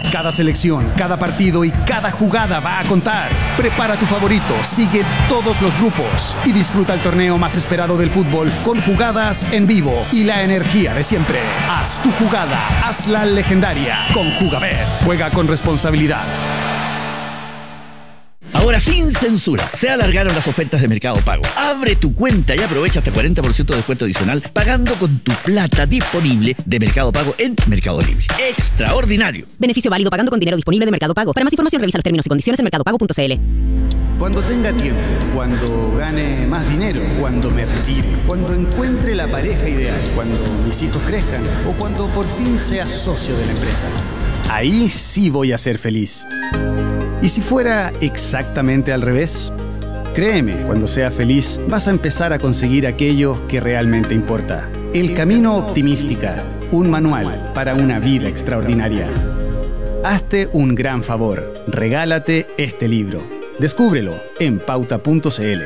Cada selección, cada partido y cada jugada va a contar. Prepara tu favorito, sigue todos los grupos y disfruta el torneo más esperado del fútbol con jugadas en vivo y la energía de siempre. Haz tu jugada, hazla legendaria con Jugabet. Juega con responsabilidad. Ahora sin censura, se alargaron las ofertas de Mercado Pago. Abre tu cuenta y aprovecha hasta 40% de descuento adicional pagando con tu plata disponible de Mercado Pago en Mercado Libre. ¡Extraordinario! Beneficio válido pagando con dinero disponible de Mercado Pago. Para más información revisa los términos y condiciones en mercadopago.cl. Cuando tenga tiempo, cuando gane más dinero, cuando me retire, cuando encuentre la pareja ideal, cuando mis hijos crezcan o cuando por fin sea socio de la empresa. Ahí sí voy a ser feliz. ¿Y si fuera exactamente al revés? Créeme, cuando sea feliz, vas a empezar a conseguir aquello que realmente importa. El Camino Optimística, un manual para una vida extraordinaria. Hazte un gran favor, regálate este libro. Descúbrelo en pauta.cl.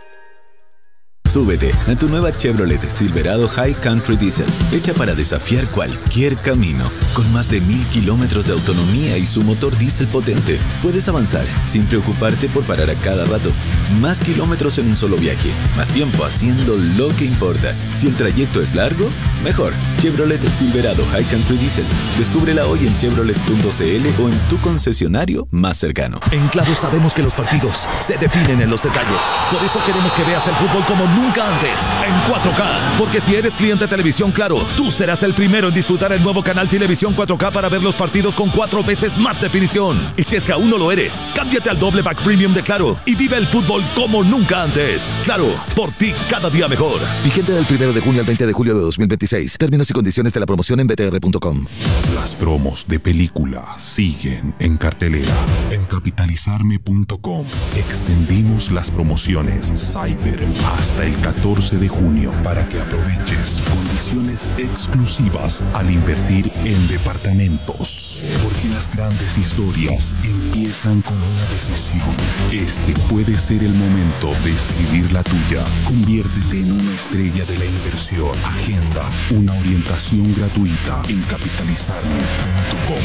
Súbete a tu nueva Chevrolet Silverado High Country Diesel, hecha para desafiar cualquier camino. Con más de 1000 kilómetros de autonomía y su motor diésel potente, puedes avanzar sin preocuparte por parar a cada rato. Más kilómetros en un solo viaje, más tiempo haciendo lo que importa. Si el trayecto es largo, mejor. Chevrolet Silverado High Country Diesel. Descúbrela hoy en chevrolet.cl o en tu concesionario más cercano. En Claro sabemos que los partidos se definen en los detalles. Por eso queremos que veas el fútbol como nunca antes, en 4K. Porque si eres cliente de Televisión Claro, tú serás el primero en disfrutar el nuevo canal Televisión 4K para ver los partidos con 4 veces más definición. Y si es que aún no lo eres, cámbiate al doble pack premium de Claro y vive el fútbol como nunca antes. Claro, por ti cada día mejor. Vigente del 1 de junio al 20 de julio de 2026. Términos y condiciones de la promoción en btr.com. Las promos de película siguen en cartelera. En capitalizarme.com extendimos las promociones Cyber hasta el 14 de junio para que aproveches condiciones exclusivas al invertir en departamentos. Porque las grandes historias empiezan con una decisión. Este puede ser el momento de escribir la tuya. Conviértete en una estrella de la inversión. Agenda una orientación gratuita en capitalizarme.com.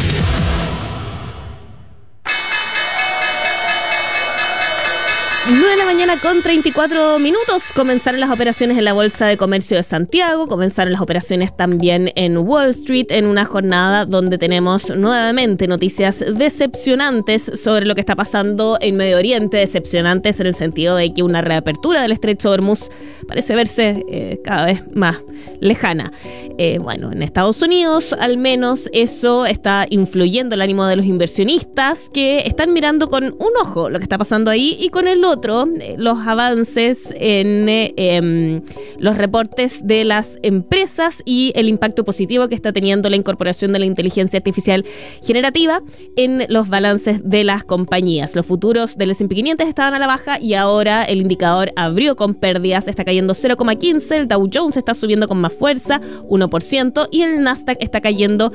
9 de la mañana con 34 minutos. Comenzaron las operaciones en la Bolsa de Comercio de Santiago, comenzaron las operaciones también en Wall Street, en una jornada donde tenemos nuevamente noticias decepcionantes sobre lo que está pasando en Medio Oriente, decepcionantes en el sentido de que una reapertura del Estrecho de Hormuz parece verse cada vez más lejana. Bueno, en Estados Unidos al menos eso está influyendo el ánimo de los inversionistas que están mirando con un ojo lo que está pasando ahí y con el otro los avances en los reportes de las empresas y el impacto positivo que está teniendo la incorporación de la inteligencia artificial generativa en los balances de las compañías. Los futuros del S&P 500 estaban a la baja y ahora el indicador abrió con pérdidas, está cayendo 0,15%, el Dow Jones está subiendo con más fuerza, 1%, y el Nasdaq está cayendo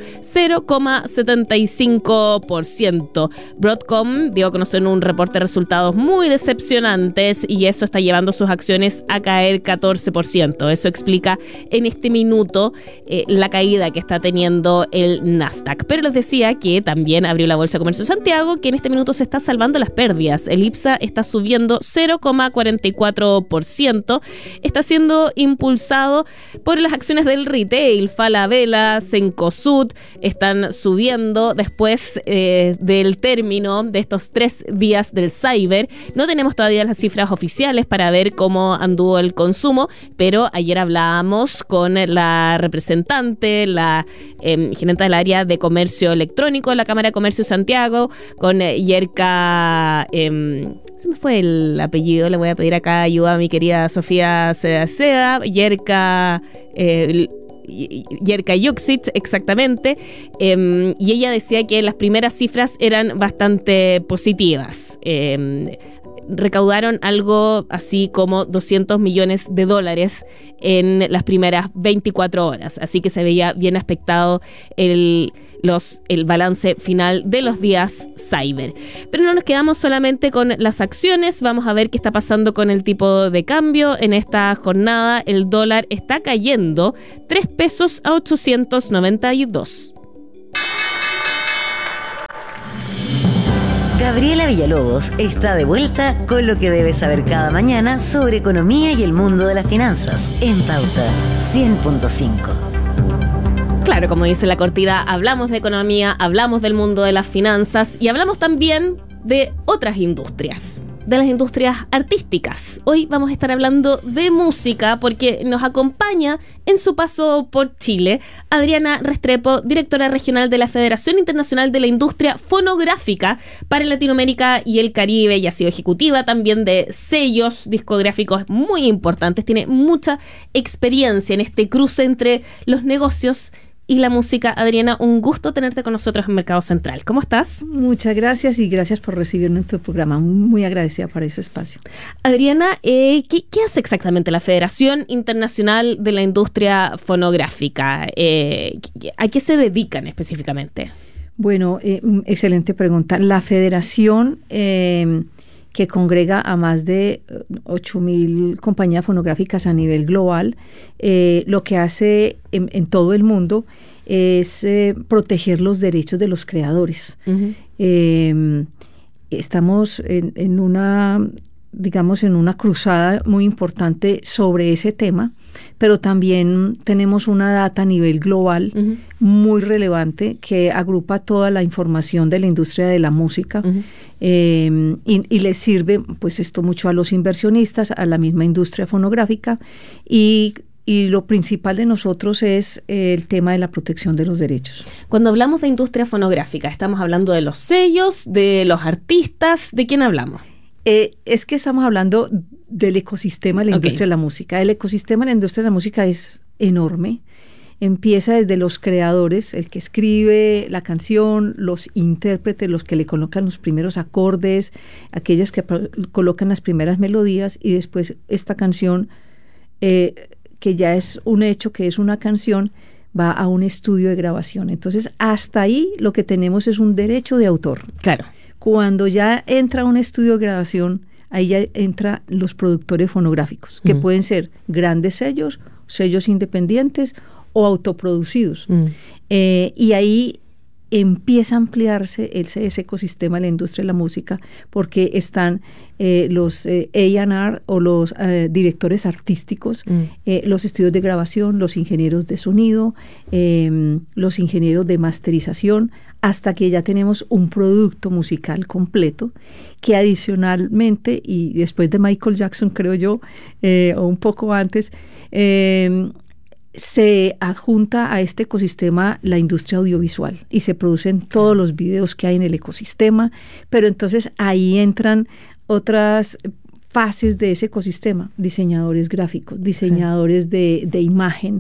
0,75%. Broadcom dio a conocer un reporte de resultados muy decepcionantes y eso está llevando sus acciones a caer 14%. Eso explica en este minuto la caída que está teniendo el Nasdaq. Pero les decía que también abrió la Bolsa de Comercio de Santiago, que en este minuto se está salvando las pérdidas. El IPSA está subiendo 0,44%. Está siendo impulsado por las acciones del retail. Falabella, Cencosud están subiendo después del término de estos 3 días del Cyber. No tenemos todavía las cifras oficiales para ver cómo anduvo el consumo, pero ayer hablábamos con la representante, la gerente del área de comercio electrónico de la Cámara de Comercio de Santiago, con Yerka, se me fue el apellido, le voy a pedir acá ayuda a mi querida Sofía Seda, Yerka Yuxit, exactamente, y ella decía que las primeras cifras eran bastante positivas. Recaudaron algo así como $200 millones en las primeras 24 horas, así que se veía bien aspectado el balance final de los días Cyber. Pero no nos quedamos solamente con las acciones, vamos a ver qué está pasando con el tipo de cambio. En esta jornada el dólar está cayendo 3 pesos a 892. Gabriela Villalobos está de vuelta con lo que debes saber cada mañana sobre economía y el mundo de las finanzas en Pauta 100.5. Claro, como dice la cortina, hablamos de economía, hablamos del mundo de las finanzas y hablamos también de otras industrias, de las industrias artísticas. Hoy vamos a estar hablando de música porque nos acompaña en su paso por Chile Adriana Restrepo, directora regional de la Federación Internacional de la Industria Fonográfica para Latinoamérica y el Caribe, y ha sido ejecutiva también de sellos discográficos muy importantes. Tiene mucha experiencia en este cruce entre los negocios y la música. Adriana, un gusto tenerte con nosotros en Mercado Central. ¿Cómo estás? Muchas gracias y gracias por recibirme en tu programa. Muy agradecida por ese espacio. Adriana, ¿qué hace exactamente la Federación Internacional de la Industria Fonográfica? ¿A qué se dedican específicamente? Bueno, excelente pregunta. La federación que congrega a más de 8.000 compañías fonográficas a nivel global, lo que hace en todo el mundo es proteger los derechos de los creadores. Uh-huh. Estamos en una cruzada muy importante sobre ese tema, pero también tenemos una data a nivel global uh-huh. muy relevante que agrupa toda la información de la industria de la música uh-huh. Y le sirve pues esto mucho a los inversionistas, a la misma industria fonográfica y lo principal de nosotros es el tema de la protección de los derechos. Cuando hablamos de industria fonográfica, ¿estamos hablando de los sellos, de los artistas? ¿De quién hablamos? Es que estamos hablando del ecosistema de la industria de la música. El ecosistema de la industria de la música es enorme. Empieza desde los creadores, el que escribe la canción, los intérpretes, los que le colocan los primeros acordes, aquellos que colocan las primeras melodías, y después esta canción, que ya es un hecho, que es una canción, va a un estudio de grabación. Entonces, hasta ahí lo que tenemos es un derecho de autor. Claro. Cuando ya entra un estudio de grabación, ahí ya entran los productores fonográficos, que pueden ser grandes sellos, sellos independientes o autoproducidos. Y ahí empieza a ampliarse ese ecosistema de la industria de la música, porque están los A&R o los directores artísticos, los estudios de grabación, los ingenieros de sonido, los ingenieros de masterización, hasta que ya tenemos un producto musical completo que adicionalmente, y después de Michael Jackson creo yo, o un poco antes, se adjunta a este ecosistema la industria audiovisual y se producen todos los videos que hay en el ecosistema, pero entonces ahí entran otras fases de ese ecosistema: diseñadores gráficos, diseñadores de imagen,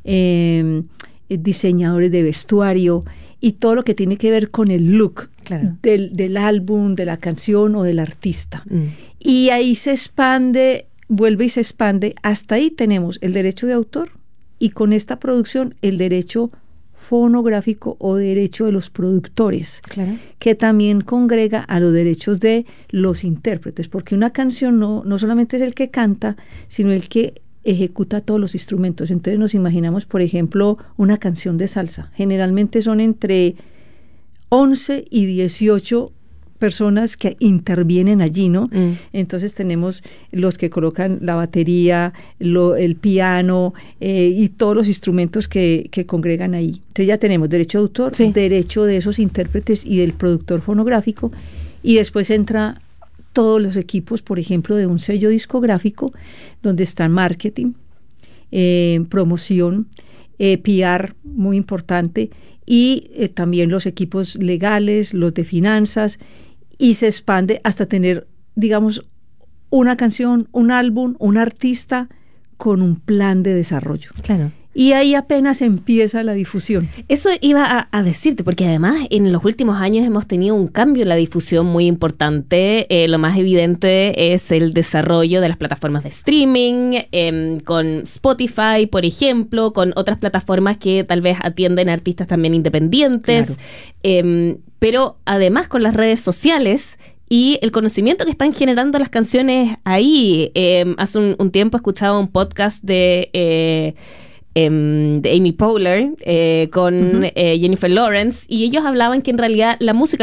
diseñadores de vestuario y todo lo que tiene que ver con el look del álbum, de la canción o del artista. Y ahí se expande, vuelve y se expande. Hasta ahí tenemos el derecho de autor, y con esta producción el derecho fonográfico o derecho de los productores, que también congrega a los derechos de los intérpretes, porque una canción no solamente es el que canta, sino el que ejecuta todos los instrumentos. Entonces nos imaginamos, por ejemplo, una canción de salsa. Generalmente son entre 11 y 18 personas que intervienen allí, ¿no? Entonces tenemos los que colocan la batería, el piano y todos los instrumentos que congregan ahí. Entonces ya tenemos derecho de autor, derecho de esos intérpretes y del productor fonográfico, y después entra todos los equipos, por ejemplo, de un sello discográfico, donde están marketing, promoción, PR, muy importante, y también los equipos legales, los de finanzas, y se expande hasta tener, digamos, una canción, un álbum, un artista con un plan de desarrollo. Claro. Y ahí apenas empieza la difusión. Eso iba a decirte, porque además en los últimos años hemos tenido un cambio en la difusión muy importante. Lo más evidente es el desarrollo de las plataformas de streaming, con Spotify, por ejemplo, con otras plataformas que tal vez atienden a artistas también independientes. Claro. Pero además con las redes sociales y el conocimiento que están generando las canciones ahí. Hace un tiempo escuchaba un podcast de Amy Poehler con Jennifer Lawrence, y ellos hablaban que en realidad la música